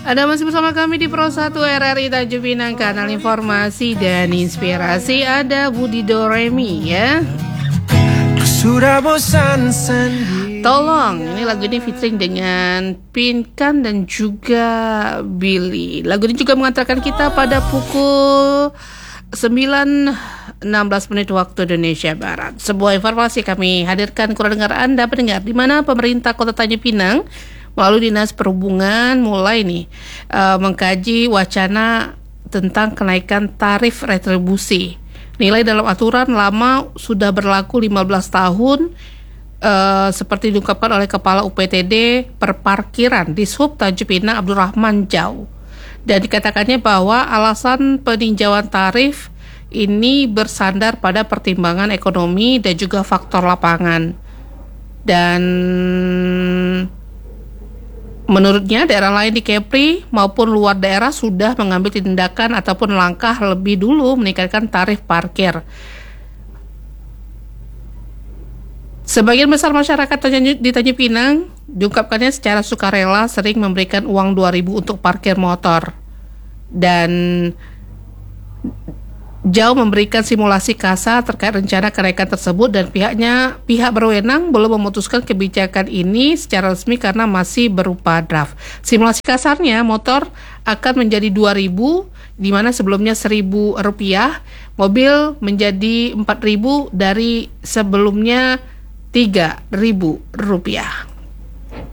Ada masih bersama kami di Pro 1 RRI Tanjung Pinang, kanal informasi dan inspirasi. Ada Budi Doremi ya. Sudah bosan sendiri. Tolong, ini lagu ini featuring dengan Pinkan dan juga Billy. Lagu ini juga mengantarkan kita pada pukul 9.16 menit waktu Indonesia Barat. Sebuah informasi kami hadirkan kepada dengar Anda pendengar, di mana pemerintah Kota Tanjung Pinang melalui Dinas Perhubungan mulai mengkaji wacana tentang kenaikan tarif retribusi. Nilai dalam aturan lama sudah berlaku 15 tahun, seperti diungkapkan oleh Kepala UPTD Perparkiran Dishub Tanjung Pinang Abdurrahman Jau. Dan dikatakannya bahwa alasan peninjauan tarif ini bersandar pada pertimbangan ekonomi dan juga faktor lapangan. Dan menurutnya daerah lain di Kepri maupun luar daerah sudah mengambil tindakan ataupun langkah lebih dulu meningkatkan tarif parkir. Sebagian besar masyarakat di Tanjung Pinang diungkapkannya secara sukarela sering memberikan uang 2.000 untuk parkir motor. Dan Jau memberikan simulasi kasar terkait rencana kenaikan tersebut, dan pihak berwenang belum memutuskan kebijakan ini secara resmi karena masih berupa draft. Simulasi kasarnya motor akan menjadi 2.000, di mana sebelumnya Rp1.000, mobil menjadi Rp4.000 dari sebelumnya Rp3.000.